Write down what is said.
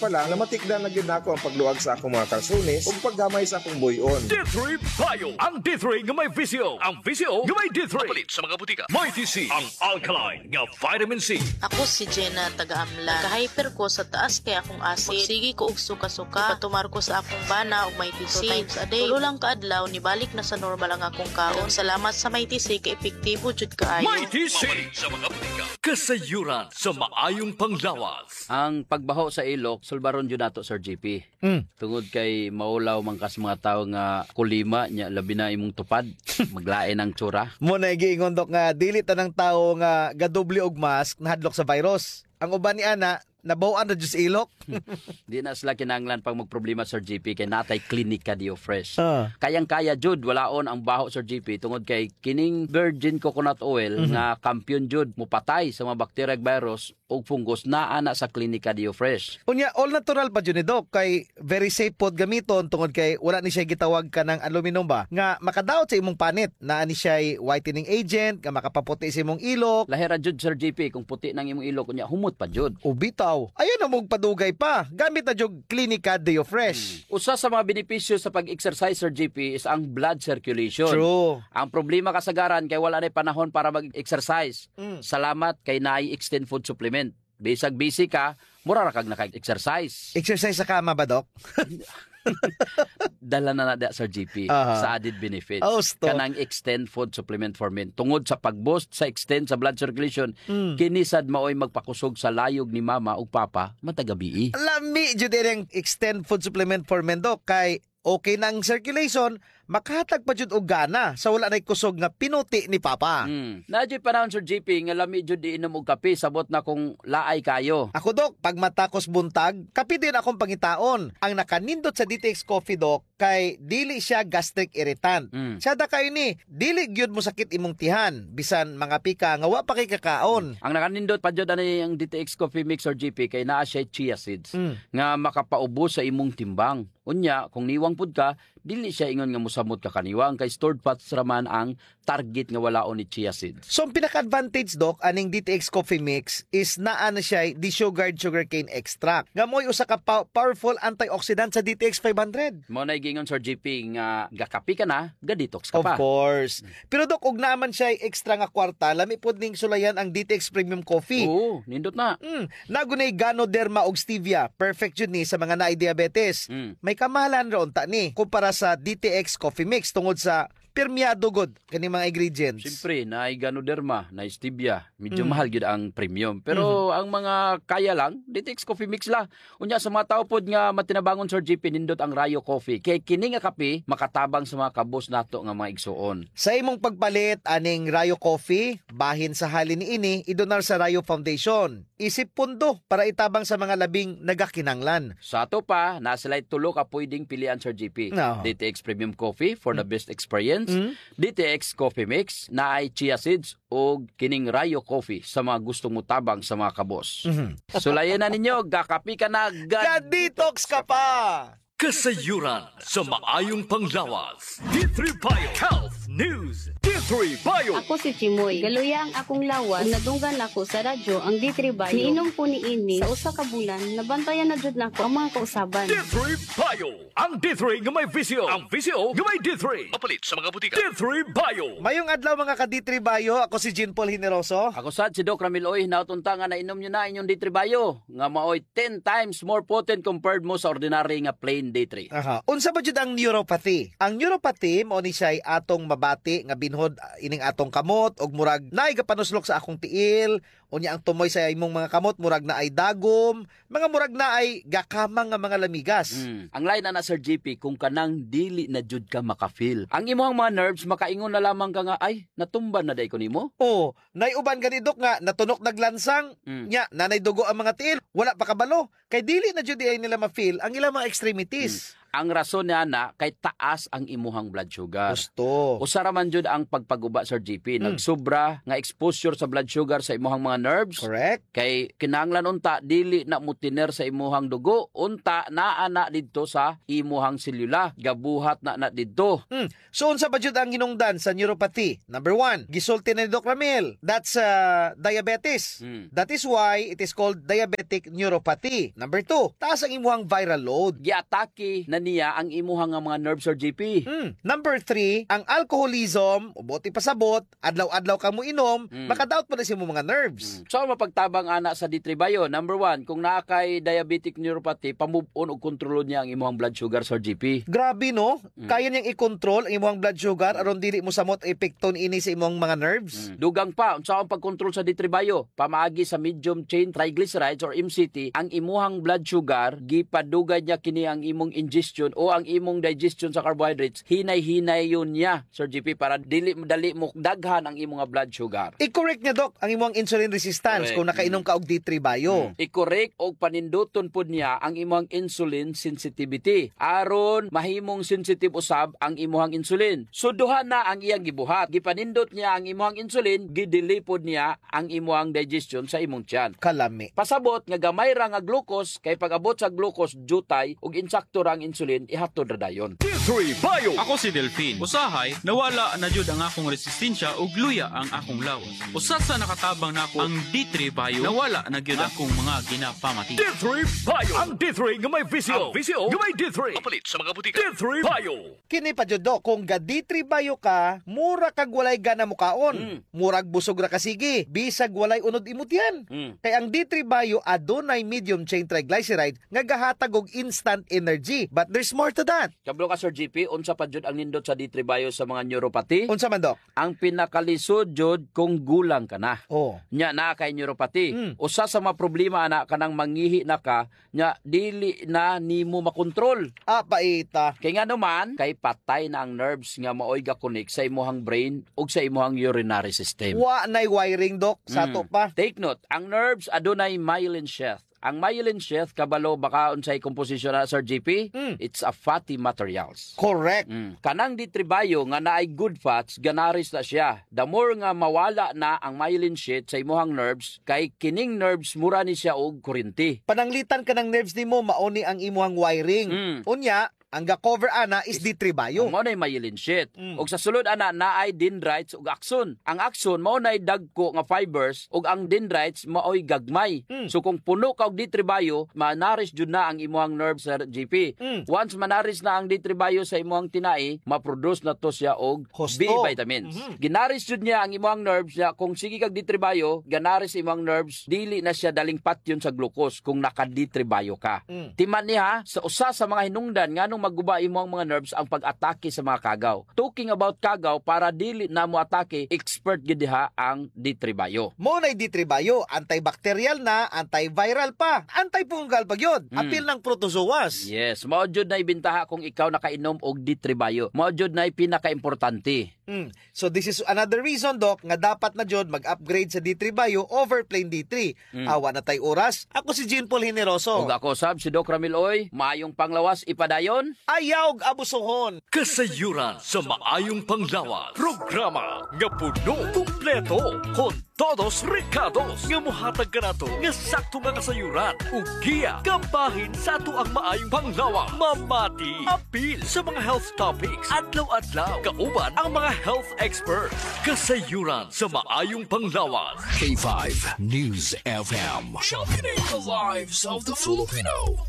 pala na matikdan na gyud nako ang pagluwag sa akong mga kalsones ug paggamay sa akong buyon. D3 Bio. Ang D3 nga may visio. Ang visio nga may D3. Mapalit sa mga butika. May TC. Ang alkaline nga vitamin C. Ako si Jenna taga-amla. Ka-hyper ko sa taas kaya akong acid. Sige ko og suka-suka. Patumar ko sa akong bana og may TC. 2 times a day. Tulo lang kaadlaw nibalik na sa normal ang akong kaon. Salamat sa may TC kay epektibo jud kaayo. May TC. Mapalit sa mga butika. Kasayuran sa maayong panglawas. Ang pagbaho sa ilok, sulbaron yun nato, Sir GP. Tungod kay maulaw mangkas mga tao nga kulima, nya labi na imong tupad, maglain ang tsura. Mo na giingon dok nga dili tanang tawo nga gadoble og mask nahadlok sa virus. Ang uban ni ana nabawaan na jud sa ilok. Di na sila kinanglan pag magproblema, Sir GP, kay natay klinika Dio Fresh. Ah. Kayang-kaya jud, walaon ang baho, Sir GP, tungod kay kining virgin coconut oil nga kampiyon jud mupatay sa mga bacteria ug virus ug fungus naa na sa klinika Dio Fresh. Unya all natural pa jud ni dok kay very safe pod gamiton tungod kay wala ni siya gitawag ka ng aluminum ba nga makadaot sa imong panit. Naa ni siya whitening agent nga makapaputi sa imong ilok. Lahira jud, Sir GP, kung puti nang imong ilok kunya humot pa jud. Ubitaw. Ayun na mong padugay pa. Gamit na jud klinika Dio Fresh. Usa sa mga benepisyo sa pag-exercise, Sir GP, is ang blood circulation. True. Ang problema kasagaran kay wala na panahon para mag-exercise. Salamat kay naay extend food supplement. Bisag busy ka, mura ra kag naka-exercise. Exercise sa kama ba dok? Dala na nada, Sir GP, Aha. sa added benefits. Oh, stop. Kanang extend food supplement for men. Tungod sa pag-boost sa extend sa blood circulation, kinisad maoy magpakusog sa layog ni mama ug papa matagabi. Lami jud ang extend food supplement for men dok kay okay na ang circulation, makahatag pa jud og gana sa wala nay kusog nga pinuti ni papa. Nadyo panahon, Sir GP, nga lami jud iinom og kape sabot na kung laay kayo. Ako dok, pag matakos buntag, kapi din akong pangitaon. Ang nakanindot sa DTX Coffee dok, kay dili siya gastric irritant. Siya da kayo ni, dili gyud mo sakit imong tihan, bisan mga pika nga wa pa kay kakaon. Ang nakanindot pa jud ani ang DTX Coffee Mix, Sir GP, kay naa siya chia seeds nga makapaubos sa imong timbang. Unya, kung niwang pud ka, dili siya ingon nga musamot ka kaniwang kay stored fats raman ang target nga walaon ni chia seeds. So ang pinaka-advantage dok aning DTX Coffee Mix is naa na siya desugared sugarcane extract. Nga mo'y usa ka powerful antioxidant sa DTX 500. Mo na gingon, Sir GP, nga gakapi ka na, ga-detox ka Of pa. course. Pero dok, ug naman siya extra nga kwarta, lami pod ning sulayan ang DTX Premium Coffee. Oo, nindot na. Nagunay Ganoderma og stevia. Perfect yun ni sa mga naay diabetes. May kamahalan ron ta ni kumpara sa DTX Coffee Mix tungod sa permiado god kani mga ingredients. Siyempre, na Ganoderma, na stevia, medyo mahal gyud ang premium. Pero ang mga kaya lang, DTX Coffee Mix la. Unya sa mga tao pod nga matinabangon, Sir GP, nindot ang Rayo Coffee. Kay kini nga kape makatabang sa mga kabos nato nga mga igsuon. Sa imong pagpalit aning Rayo Coffee, bahin sa halin ni ini idonar sa Rayo Foundation. Isip pundo para itabang sa mga labing nagakinanglan. Sa ato pa, nasilay tulo ka pwedeng pilian, Sir GP. No. DTX Premium Coffee for the best experience. DTX Coffee Mix na ay chia seeds o kining Rayo Coffee sa mga gustong mutabang sa mga kabos. Sulayan na ninyo, gakapi ka na, Ga-detox ka pa! Kasayuran sa maayong panglawas. D3 Bio Health News. D3 Bio. Ako si Chimoy. Galuya ang akong lawas. Kung nadunggan ako sa radyo ang D3 Bio. Niinom po ni ini sa usa ka bulan, nabantayan na jud nako ang mga kausaban. D3 Bio. Ang D3 nga may visio. Ang visio nga may D3. Mapalit sa mga butika. D3 Bio. Mayong adlaw mga ka-D3 Bayo, ako si Jean Paul Hineroso. Ako sad si Doc Ramil Oy, nautunta nga nainom nyo na inyong D3 Bio. Nga maoy 10 times more potent compared mo sa ordinary nga plain D3. Aha. Unsa ba jud ang neuropathy? Ang neuropathy mao ni siya atong mabati nga binhod ining atong kamot og murag naay kapanuslok sa akong tiil, unya ang tumoy sa imong mga kamot murag na ay dagom, mga murag na ay gakamang nga mga lamigas. Ang line na Sir GP, kung kanang dili na jud ka makafeel. Ang imong mga nerves makaingon na lamang ka nga ay natumba na day ko nimo. Oh, nay uban ganidok nga natunok naglansang, nya nanay dugo ang mga tiil, wala pa kabalo. Kay dili na jud ay nila ma-feel ang ilang mga extremities. Ang rason niya na kay taas ang imuhang blood sugar. Gusto. Usara man jud ang pagpaguba, Sir GP. Nagsobra nga exposure sa blood sugar sa imuhang mga nerves. Correct. Kay kinahanglan unta dili na mutiner sa imuhang dugo, unta naa na didto sa imuhang selula, gabuhat na didto. So unsa ba jud ang hinungdan sa neuropathy? Number 1, gisulti na ni Doc Ramil. That's diabetes. That is why it is called diabetic neuropathy. Number 2, taas ang imuhang viral load. Giatake na niya ang imuhang nga mga nerves or GP. Number 3, ang alcoholism, uboti pasabot, adlaw-adlaw ka mo inom, makadaot pa na sa imong mga nerves. So mapagtabang ana sa D3 Bio, number 1, kung naa kay diabetic neuropathy, pamove on og kontrolon niya ang imuhang blood sugar or GP. Grabe no? Kaya niyang i-control ang imong blood sugar aron dili mo samot epekton ini sa imong mga nerves. Dugang pa, unsa ang pagkontrol sa D3 Bio? Pamaagi sa medium chain triglycerides or MCT, ang imuhang blood sugar gipadugay niya kini ang imong ingestion o ang imong digestion sa carbohydrates, hinay-hinay yun niya, Sir GP, para dili madali mo daghan ang imong blood sugar. I-correct niya, Doc, ang imong insulin resistance Correct. kung nakainom ka og D3 Bio. I-correct og paninduton pod niya ang imong insulin sensitivity aron mahimong sensitive usab ang imong insulin. So duha na ang iyang gibuhat. Gipanindot niya ang imong insulin, gidili pod niya ang imong digestion sa imong tiyan. Kalami. Pasabot nga gamay ra nga glucose, kay pag-abot sa glucose jutay ug insakto ra ang insulin ihatod ra dayon. D3 Bio. Ako si Delphine. Usahay, nawala na jud ang akong resistensya ug luya ang akong lawas. Usa sa nakatabang nako ang D3 Bio, nawala na gyud akong mga ginapamati. D3 Bio. Ang D3 nga may visyo. Ang visyo nga may D3. Kapalit sa mga butika. D3 Bio. Kini pa jud, Doc, kung ga D3 Bio ka, mura kag walay gana mo kaon. Murag busog ra ka sige, bisag walay unod imot yan. Kay ang D3 Bio adunay medium chain triglyceride nga gahatag og instant energy. But there's more to that. Kablo ka Sir GP, unsa pa jud ang nindot sa D3 Bio sa mga neuropathy? Unsa man, Doc? Ang pinakalisod jud kung gulang ka na. Oh. Nya na kay neuropathy. Usa sa mga problema ana kanang mangihi na ka, nya dili na nimo makontrol. Paita. Kay nga naman, kay patay na ang nerves nga maoy ga-connect sa imuhang brain ug sa imuhang urinary system. Wa nay wiring, Doc, sa to pa. Take note, ang nerves adunay myelin sheath. Ang myelin sheath kabalo baka unsay komposisyon na Sir GP? It's a fatty materials. Correct. Kanang D3 Bio nga naay good fats, ganaris na siya. The more nga mawala na ang myelin sheath sa imuhang nerves, kay kining nerves mura ni siya og kuryente. Pananglitan ka ng nerves nimo, mauni ang imuhang wiring. Unya, ang ga-cover ana is D3 Bio. Mao nay myelin sheath. Ug sa sulod ana naay dendrites ug axon. Ang axon mao nay dagko nga fibers ug ang dendrites maoy gagmay. So kung puno ka og D3 Bio, manaris jud na ang imuhang nerves sa GP. Once manaris na ang D3 Bio sa imuhang tinai, ma-produce na to siya og Husto. B vitamins. Ginaris jud niya ang imuhang nerves niya. Kung sige kag D3 Bio, ganaris imuhang nerves, dili na siya daling patyon sa glucose kung naka D3 Bio ka. Timan niya sa usa sa mga hinungdan nganong magguba imo ang mga nerves ang pag-atake sa mga kagaw. Talking about kagaw, para dili na mo atake, expert gid diha ang D3 Bio. Mo nay D3 Bio, antibacterial na, antiviral pa, antifungal pa gyud. Apil ng protozoas. Yes, mao jud na ibintaha kung ikaw nakainom og D3 Bio. Mao jud na pinaka-importante. So this is another reason, Doc, nga dapat na jud mag-upgrade sa D3 Bio over plain D3. Awa na tay oras. Ako si Jean Paul Generoso. Ug ako sab si Doc Ramil Oy, maayong panglawas ipadayon. Ayaw abusohon. Kasayuran sa maayong panglawas. Programa nga puno, kumpleto, kon todos recados nga mohatag kanato nga sakto nga kasayuran ug giya kabahin sa ato ang maayong panglawas. Mamati apil sa mga health topics adlaw-adlaw kauban ang mga health experts. Kasayuran sa maayong panglawas. K5 News FM. Championing the lives of the Filipino.